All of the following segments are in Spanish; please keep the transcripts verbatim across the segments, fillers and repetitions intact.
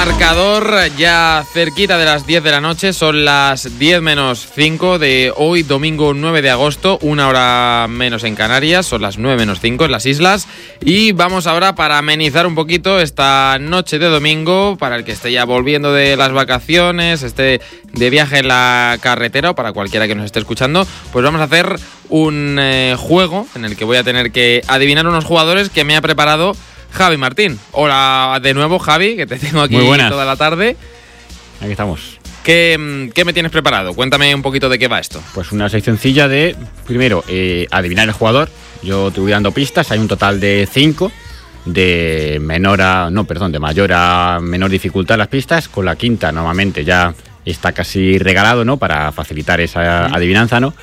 Marcador ya cerquita de las diez de la noche, son las diez menos cinco de hoy, domingo nueve de agosto, una hora menos en Canarias, son las nueve menos cinco en las islas. Y vamos ahora para amenizar un poquito esta noche de domingo, para el que esté ya volviendo de las vacaciones, esté de viaje en la carretera o para cualquiera que nos esté escuchando, pues vamos a hacer un eh, juego en el que voy a tener que adivinar unos jugadores que me ha preparado Javi Martín. Hola de nuevo, Javi, que te tengo aquí toda la tarde. Aquí estamos. ¿Qué, ¿Qué me tienes preparado? Cuéntame un poquito de qué va esto. Pues una seccioncilla de, primero, eh, adivinar el jugador. Yo te voy dando pistas, hay un total de cinco, de menor a, no, perdón, de mayor a menor dificultad las pistas. Con la quinta normalmente ya está casi regalado, ¿no? Para facilitar esa sí. adivinanza, ¿no?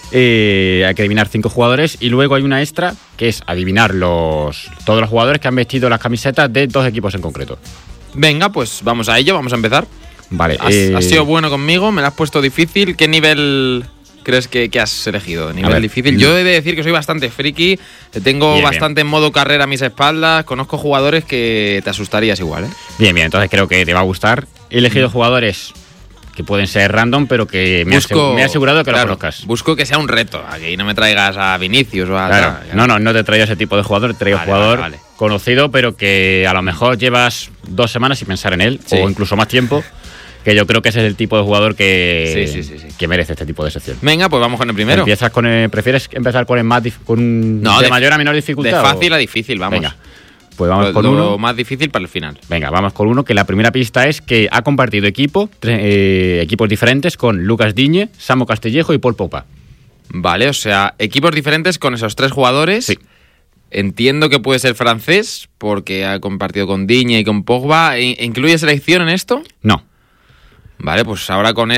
Eh, hay que adivinar cinco jugadores y luego hay una extra que es adivinar los todos los jugadores que han vestido las camisetas de dos equipos en concreto. Venga, pues vamos a ello, vamos a empezar. Vale. Has, eh... has sido bueno conmigo, me lo has puesto difícil. ¿Qué nivel crees que, que has elegido? ¿Nivel ver, difícil? Yo he de decir que soy bastante friki, tengo bien, bastante bien. en modo carrera a mis espaldas, conozco jugadores que te asustarías igual, ¿eh? Bien, bien, entonces creo que te va a gustar. He elegido mm. jugadores que pueden ser random, pero que me, busco, he, me he asegurado que claro, lo conozcas. Busco que sea un reto, aquí no me traigas a Vinicius o a... Claro, claro. No, no, no te traigo ese tipo de jugador, te traigo vale, jugador vale, vale. conocido, pero que a lo mejor llevas dos semanas sin pensar en él, sí. o incluso más tiempo, que yo creo que ese es el tipo de jugador que, sí, sí, sí, sí. que merece este tipo de sección. Venga, pues vamos con el primero. ¿Empiezas con el, ¿Prefieres empezar con el más dif- con no, de, de mayor a menor dificultad? De fácil o? a difícil, vamos. Venga. Pues vamos lo, con lo uno. más difícil para el final. Venga, vamos con uno que la primera pista es que ha compartido equipo, tre- eh, equipos diferentes con Lucas Digne, Samu Castillejo y Paul Pogba. Vale, o sea, equipos diferentes con esos tres jugadores. Sí. Entiendo que puede ser francés porque ha compartido con Digne y con Pogba. ¿Incluye selección en esto? No. Vale, pues ahora con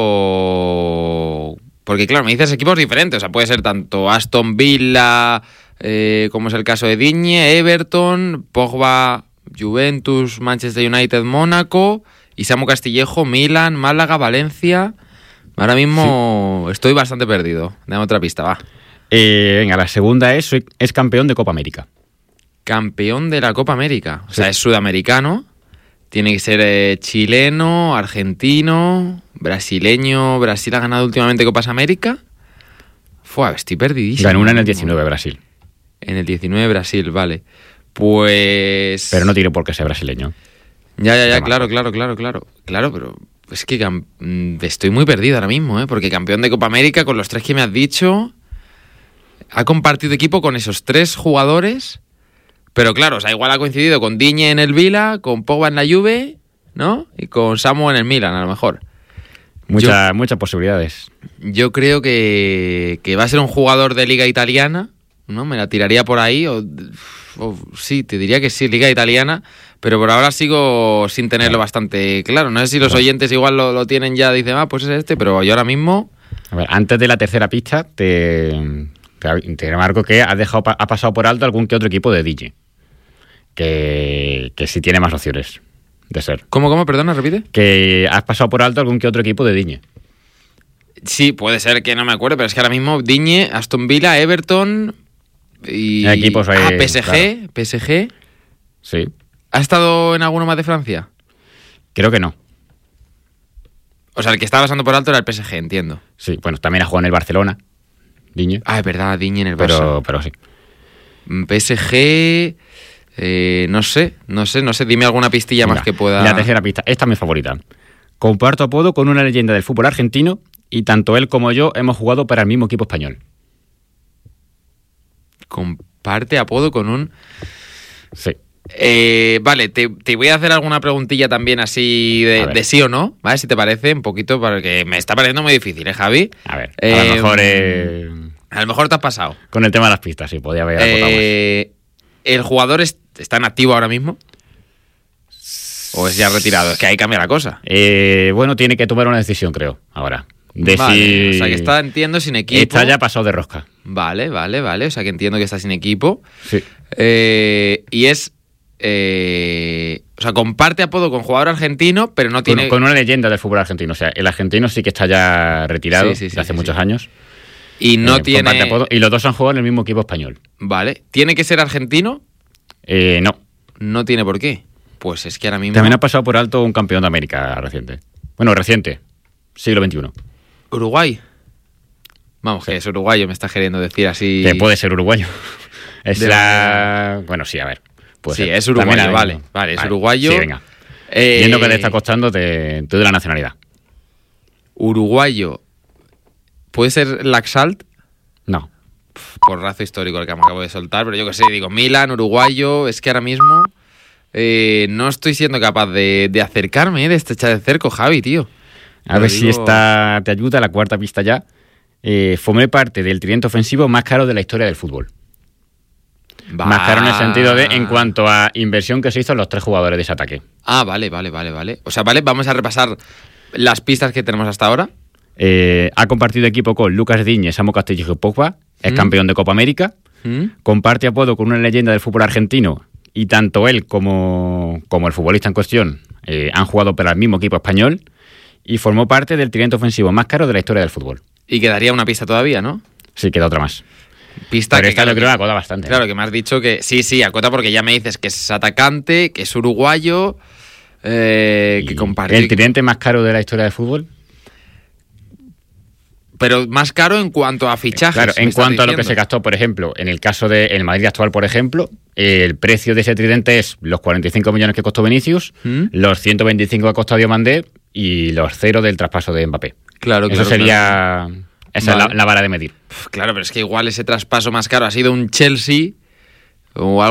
esto... Porque claro, me dices equipos diferentes, o sea, puede ser tanto Aston Villa... Eh, como es el caso de Digne, Everton, Pogba, Juventus, Manchester United, Mónaco y Samu Castillejo, Milan, Málaga, Valencia. Ahora mismo sí. estoy bastante perdido. Dame otra pista, va. Eh, venga, la segunda es, es campeón de Copa América. Campeón de la Copa América. O sí. sea, es sudamericano. Tiene que ser eh, chileno, argentino, brasileño. Brasil ha ganado últimamente Copas América. Fue, estoy perdidísimo. Ganó una en el diecinueve, Brasil. En el diecinueve Brasil, vale. Pues... Pero no tiene por qué ser brasileño. Ya, ya, ya, claro, claro, claro, claro. Claro, pero es que cam- estoy muy perdido ahora mismo, ¿eh? Porque campeón de Copa América con los tres que me has dicho... Ha compartido equipo con esos tres jugadores... Pero claro, o sea, igual ha coincidido con Digne en el Vila, con Pogba en la Juve, ¿no? Y con Samu en el Milan, a lo mejor. Mucha, yo, muchas posibilidades. Yo creo que, que va a ser un jugador de Liga Italiana... ¿no? Me la tiraría por ahí, o, o sí, te diría que sí, Liga Italiana, pero por ahora sigo sin tenerlo claro. bastante claro. No sé si los oyentes igual lo, lo tienen ya, dicen, ah, pues es este, pero yo ahora mismo... A ver, antes de la tercera pista, te, te, te remarco que has dejado, ha pasado por alto algún que otro equipo de Digne, que, que sí tiene más opciones de ser. ¿Cómo, cómo? Perdona, repite. Que has pasado por alto algún que otro equipo de Digne. Sí, puede ser que no me acuerdo, pero es que ahora mismo Digne, Aston Villa, Everton... Y equipos ahí, ah, P S G, claro. P S G. Sí. ¿Ha estado en alguno más de Francia? Creo que no. O sea, el que estaba pasando por alto era el P S G, entiendo. Sí, bueno, también ha jugado en el Barcelona, Digne. Ah, es verdad, Digne en el Barça. Pero, pero sí. P S G, eh, no sé, no sé, no sé. Dime alguna pistilla Mira, más que pueda... La tercera pista, esta es mi favorita. Comparto apodo con una leyenda del fútbol argentino y tanto él como yo hemos jugado para el mismo equipo español. Comparte apodo con un... Sí. Eh, vale, te, te voy a hacer alguna preguntilla también así de, de sí o no, ¿vale? Si te parece, un poquito, porque me está pareciendo muy difícil, ¿eh, Javi? A ver, eh, a lo mejor... Eh... A lo mejor te has pasado. Con el tema de las pistas, sí, podía haber acotado eh, ¿El jugador es, está en activo ahora mismo? ¿O es ya retirado? Es que ahí cambia la cosa. Eh, bueno, tiene que tomar una decisión, creo, ahora. De vale, si... o sea que está, entiendo, sin equipo. Está ya pasado de rosca. Vale, vale, vale. O sea que entiendo que está sin equipo. Sí. Eh, y es... Eh, o sea, comparte apodo con jugador argentino, pero no tiene... Con, con una leyenda del fútbol argentino. O sea, el argentino sí que está ya retirado, sí, sí, sí, de hace sí, muchos sí. años. Y no eh, tiene... Apodo, y los dos han jugado en el mismo equipo español. Vale. ¿Tiene que ser argentino? Eh, no. No tiene por qué. Pues es que ahora mismo... También ha pasado por alto un campeón de América reciente. Bueno, reciente, siglo veintiuno. Uruguay. Vamos, Sí. que es uruguayo, me está queriendo decir así. Que puede ser uruguayo. Es De la... Bueno, sí, a ver. puede Sí, ser. es uruguayo, También hay- vale, vale, es uruguayo. Sí, venga. Eh, Viendo que te está costando, te, te doy la nacionalidad. Uruguayo. ¿Puede ser Laxalt? No. Por razo histórico el que me acabo de soltar, pero yo qué sé, digo, Milan, uruguayo, es que ahora mismo eh, no estoy siendo capaz de, de acercarme, eh, de estrechar el cerco, Javi, tío. A Lo ver si digo- esta te ayuda, la cuarta pista ya. Eh, formé parte del tridente ofensivo más caro de la historia del fútbol. Va. Más caro en el sentido de en cuanto a inversión que se hizo en los tres jugadores de ese ataque. Ah, vale, vale, vale, vale. O sea, vale, vamos a repasar las pistas que tenemos hasta ahora. Eh, ha compartido equipo con Lucas Digne, Samu Castillo y Pogba. Es Mm. campeón de Copa América. ¿Mm? Comparte apodo con una leyenda del fútbol argentino. Y tanto él como, como el futbolista en cuestión eh, han jugado para el mismo equipo español. Y formó parte del tridente ofensivo más caro de la historia del fútbol. Y quedaría una pista todavía, ¿no? Sí, queda otra más. Pista Pero que, esta claro, yo creo que- que acoda bastante. Claro, ¿eh? que me has dicho que sí, sí, acota porque ya me dices que es atacante, que es uruguayo, eh, que Y compartió. el tridente más caro de la historia del fútbol. Pero más caro en cuanto a fichajes. Claro, me en estás cuanto a lo que se diciendo. gastó, por ejemplo, en el caso del Madrid actual, por ejemplo, el precio de ese tridente es los cuarenta y cinco millones que costó Vinicius, ¿Mm? los ciento veinticinco que ha costado Diomandé y los cero del traspaso de Mbappé. Claro, Eso claro, sería... Esa Vale. es la, la vara de medir. Pf, claro, pero es que igual ese traspaso más caro ha sido un Chelsea o algo